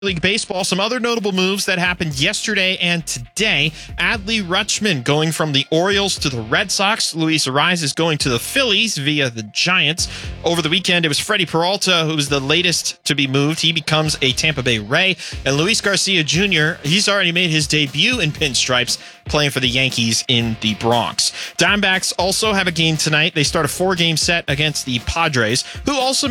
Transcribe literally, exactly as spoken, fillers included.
League Baseball, some other notable moves that happened yesterday and today. Adley Rutschman going from the Orioles to the Red Sox. Luis Arraez is going to the Phillies via the Giants. Over the weekend, it was Freddie Peralta who was the latest to be moved. He becomes a Tampa Bay Ray. And Luis Garcia Junior, he's already made his debut in pinstripes, playing for the Yankees in the Bronx. Diamondbacks also have a game tonight. They start a four-game set against the Padres, who also